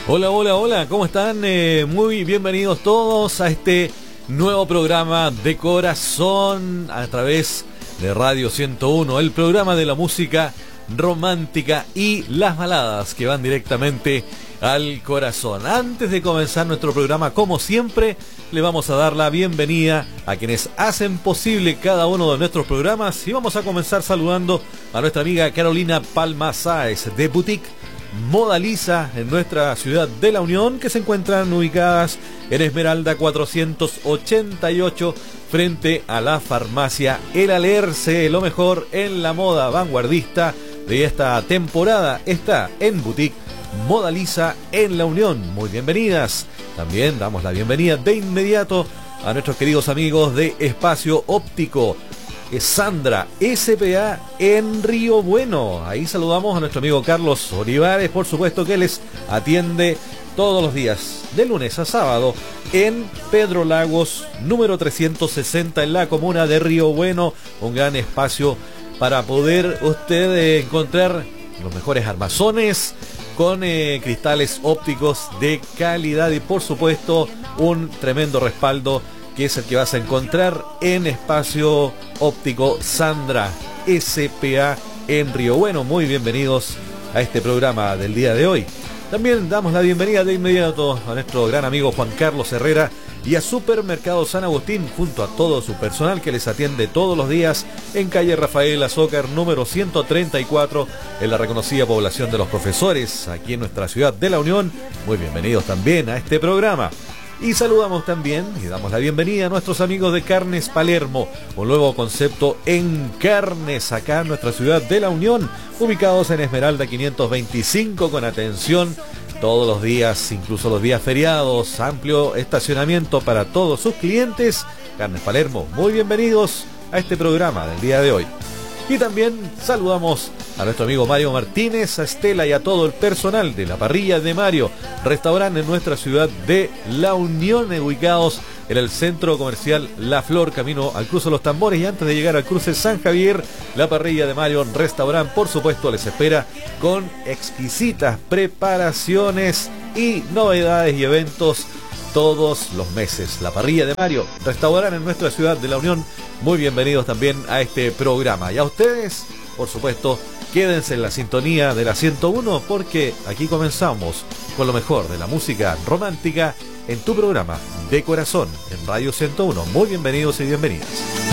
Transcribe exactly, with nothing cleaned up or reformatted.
Hola, hola, hola, ¿cómo están? Eh, muy bienvenidos todos a este nuevo programa de Corazón a través de Radio ciento uno, el programa de la música romántica y las baladas que van directamente al corazón. Antes de comenzar nuestro programa, como siempre, le vamos a dar la bienvenida a quienes hacen posible cada uno de nuestros programas y vamos a comenzar saludando a nuestra amiga Carolina Palma Sáez de Boutique Modaliza en nuestra ciudad de La Unión, que se encuentran ubicadas en Esmeralda cuatrocientos ochenta y ocho frente a la farmacia El Alerce. Lo mejor en la moda vanguardista de esta temporada está en Boutique Modaliza en La Unión. Muy bienvenidas. También damos la bienvenida de inmediato a nuestros queridos amigos de Espacio Óptico Sandra S P A en Río Bueno. Ahí saludamos a nuestro amigo Carlos Olivares, por supuesto, que les atiende todos los días, de lunes a sábado, en Pedro Lagos, número trescientos sesenta, en la comuna de Río Bueno. Un gran espacio para poder usted encontrar los mejores armazones con eh, cristales ópticos de calidad y, por supuesto, un tremendo respaldo, que es el que vas a encontrar en Espacio Óptico Sandra S P A en Río Bueno. Muy bienvenidos a este programa del día de hoy. También damos la bienvenida de inmediato a nuestro gran amigo Juan Carlos Herrera y a Supermercado San Agustín, junto a todo su personal que les atiende todos los días en calle Rafael Azócar, número ciento treinta y cuatro, en la reconocida población de Los Profesores, aquí en nuestra ciudad de La Unión. Muy bienvenidos también a este programa. Y saludamos también y damos la bienvenida a nuestros amigos de Carnes Palermo, un nuevo concepto en carnes acá en nuestra ciudad de La Unión, ubicados en Esmeralda quinientos veinticinco, con atención todos los días, incluso los días feriados, amplio estacionamiento para todos sus clientes. Carnes Palermo, muy bienvenidos a este programa del día de hoy. Y también saludamos a nuestro amigo Mario Martínez, a Estela y a todo el personal de la Parrilla de Mario, restaurante en nuestra ciudad de La Unión, ubicados en el centro comercial La Flor, camino al cruce de los Tambores, y antes de llegar al cruce San Javier, la Parrilla de Mario Restaurante, por supuesto, les espera con exquisitas preparaciones y novedades y eventos todos los meses. La Parrilla de Mario Restaurante en nuestra ciudad de La Unión. Muy bienvenidos también a este programa. Y a ustedes, por supuesto, quédense en la sintonía de la ciento uno, porque aquí comenzamos con lo mejor de la música romántica en tu programa de corazón en Radio ciento uno. Muy bienvenidos y bienvenidas.